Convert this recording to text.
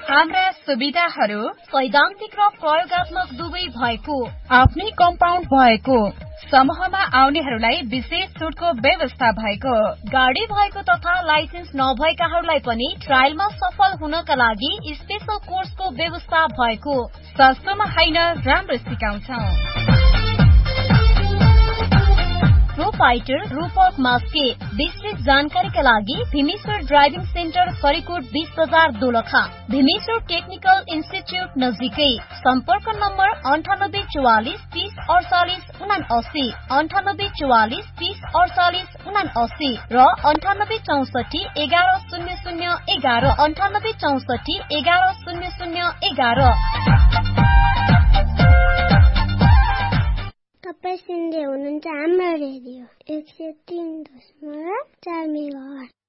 हाम्रा सुविधाहरू सैद्धान्तिक र प्रयोगात्मक दुवै भएको, आफ्नै कम्पाउन्ड भएको, समूहमा आउनेहरूलाई विशेष छुटको व्यवस्था भएको, गाडी भएको तथा लाइसेन्स नभएकाहरूलाई पनि ट्रायलमा सफल हुनका लागि स्पेशल कोर्सको व्यवस्था भएको, सस्तोमा होइन राम्रो सिकाउँछौं। प्रोपाइटर रूपक मास्के। विस्तृत जानकारीका लागि भीमेश्वर ड्राइभिङ सेन्टर फरीकोट 20 बजार दोलखा, भीमेश्वर टेक्निकल इन्स्टिच्युट नजिकै। सम्पर्क नम्बर 9844 30 48 79, 9844 30 48 79 र 9864 11 00 11, 9864 11 00 11। तपाईं सुन्दै हुनुहुन्छ हाम्रो रेडियो 103.4 मेगाहर्ज।